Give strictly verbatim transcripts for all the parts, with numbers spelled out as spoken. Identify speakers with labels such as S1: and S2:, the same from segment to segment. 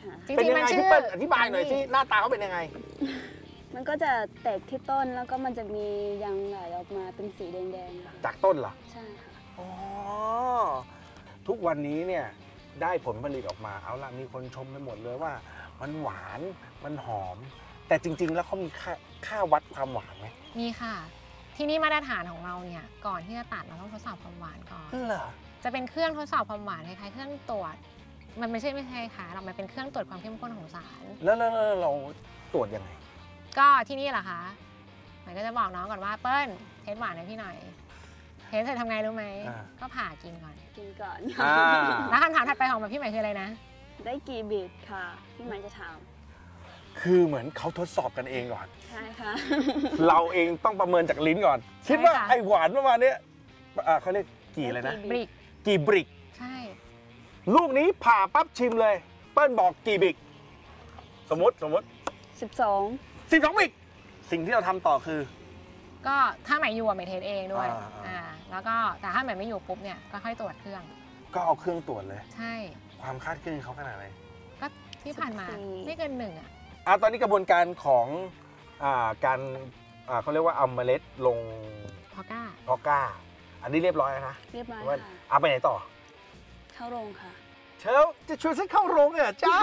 S1: จริงๆมันชื่ออธิบายหน่อยสิหน้าตาเขาเป็นยังไง
S2: มันก็จะแตกที่ต้นแล้วก็มันจะมียางไหลออกมาเป็นสีแดงๆ
S1: จากต้นเหรอ
S2: ใช่ค่ะ
S1: อ๋อทุกวันนี้เนี่ยได้ผลผลิตออกมาเอาละมีคนชมไปหมดเลยว่ามันหวานมันหอมแต่จริงๆแล้วเขามีค่าค่าวัดความหวานไหม
S3: มีค่ะที่นี่มาตรฐานของเราเนี่ยก่อนที่จะตัดเราต้องทดสอบความหวานก่อน
S1: เหรอ
S3: จะเป็นเครื่องทดสอบความหวานคล้ายๆเครื่องตรวจมันไม่ใช่ไม่ใช่ค่ะเรามันเป็นเครื่องตรวจความเข้มข้นของสาร
S1: แล้วแล้วเราตรวจยังไง
S3: ก็ที่นี่แหละคะหมายก็จะบอกน้องก่อนว่าเปิ้ลเทสหวานให้พี่หน่อยเทสเสร็จทำไงรู้ไหมก็ผ่ากินก่อน
S2: กินก่อน
S3: แล้วคำถามถัดไปของพี่ใหม่คืออะไรนะ
S2: ได้กี่บิตค่ะพี่ใหม่จะถาม
S1: คือเหมือนเขาทดสอบกันเองก่อน
S2: ใช่ค่ะ
S1: เราเองต้องประเมินจากลิ้นก่อนคิดว่าไอหวานประมาณนี้เขาเรียกกี่เลยนะ
S3: บริก
S1: กี่บริก
S3: ใช่
S1: ลูกนี้ผ่าปั๊บชิมเลยเปิ้ลบอกกี่บริกสมมติสมมติ
S2: สิบสอง
S1: สิบสองบริกสิ่งที่เราทำต่อคือ
S3: ก็ถ้าใหม่อยู่อะใหม่เทสเองด้วยอ่าแล้วก็แต่ถ้าใหม่ไม่อยู่ปุ๊บเนี่ยก็ค่อยตรวจเครื่อง
S1: ก็เอาเครื่องตรวจเลย
S3: ใช่
S1: ความคาดเคลื่อนเขาขนาดไหน
S3: ก็ที่ผ่านมาไม่เกินหนึ่งอ่ะ
S1: อ่าตอนนี้กระบวนการของอ่าการอ่าเขาเรียกว่าเอาเมล็ดลง
S3: พอก้า
S1: พอก้าอันนี้เรียบร้อยแล้วนะ
S2: เรียบร้อยค่ะ
S1: เอาไปไหนต่อ
S2: เข้าโรงค่ะ
S1: เชลจะชวนฉันเข้าโรงเหรอจ๊ะ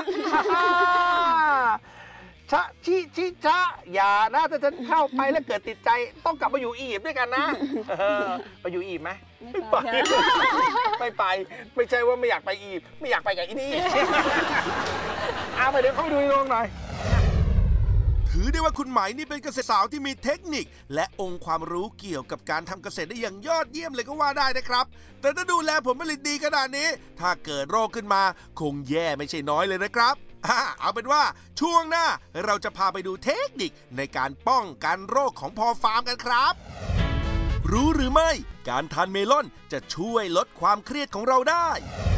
S1: ชะชิชิจ๊ะอย่านะถ้าฉันเข้าไปแล้วเกิดติดใจต้องกลับมาอยู่อียิปต์ด้วยกันนะไปอยู่อียิปต์ไหม
S2: ไม่ไป
S1: ไม่ไปไม่ใช่ว่าไม่อยากไปอียิปต์ไม่อยากไปกับอีนี่เอาไปเดี๋ยวเข้าไปดูในโรงหน่อย
S4: ถือได้ว่าคุณไหมนี่เป็นเกษตรสาวที่มีเทคนิคและองค์ความรู้เกี่ยวกับการทำเกษตรได้อย่างยอดเยี่ยมเลยก็ว่าได้นะครับแต่ถ้าดูแลผลผลิตดีขนาดนี้ถ้าเกิดโรคขึ้นมาคงแย่ไม่ใช่น้อยเลยนะครับเอาเป็นว่าช่วงหน้าเราจะพาไปดูเทคนิคในการป้องกันโรคของพอฟาร์มกันครับรู้หรือไม่การทานเมลอนจะช่วยลดความเครียดของเราได้